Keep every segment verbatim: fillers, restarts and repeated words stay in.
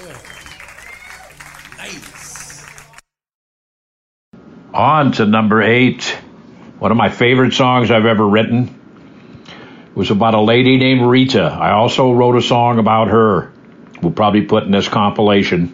Nice. On to number eight. One of my favorite songs I've ever written. It was about a lady named Rita. I also wrote a song about her. We'll probably put in this compilation.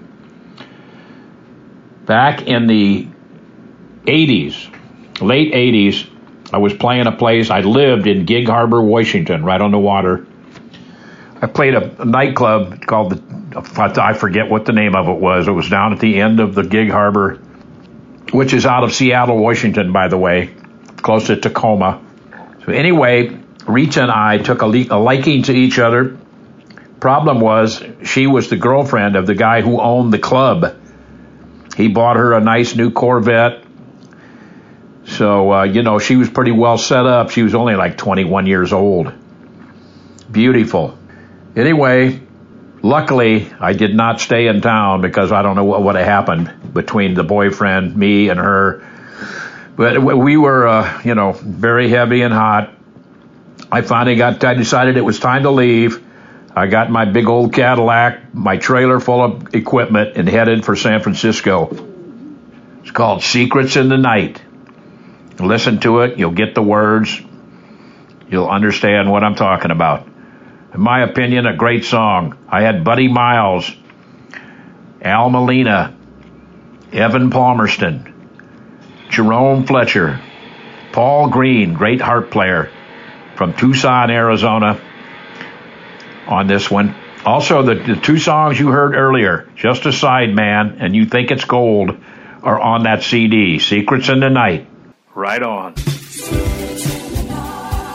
Back in the eighties, late eighties, I was playing a place. I lived in Gig Harbor, Washington, right on the water. I played a, a nightclub called the, I forget what the name of it was. It was down at the end of the Gig Harbor, which is out of Seattle, Washington, by the way, close to Tacoma. So anyway, Rita and I took a, le- a liking to each other. Problem was, she was the girlfriend of the guy who owned the club. He bought her a nice new Corvette. So, uh, you know, she was pretty well set up. She was only like twenty-one years old. Beautiful. Anyway, luckily, I did not stay in town because I don't know what would have happened between the boyfriend, me, and her. But we were, uh, you know, very heavy and hot. I finally got, I decided it was time to leave. I got my big old Cadillac, my trailer full of equipment, and headed for San Francisco. It's called Secrets in the Night. Listen to it. You'll get the words. You'll understand what I'm talking about. In my opinion, a great song. I had Buddy Miles, Al Molina, Evan Palmerston, Jerome Fletcher, Paul Green, great harp player from Tucson, Arizona, on this one. Also, the, the two songs you heard earlier, Just a Sideman and You Think It's Gold, are on that C D, Secrets in the Night. Right on. Secrets in the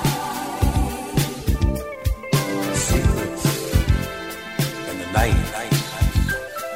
night. Secrets in the night.